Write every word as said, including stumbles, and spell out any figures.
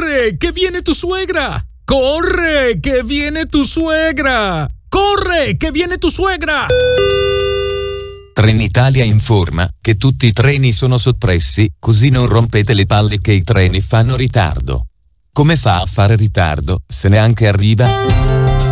Corre, che viene tu suegra! Corre, che viene tu suegra! Corre, che viene tu suegra! Trenitalia informa che tutti i treni sono soppressi, così non rompete le palle che i treni fanno ritardo. Come fa a fare ritardo, se neanche arriva?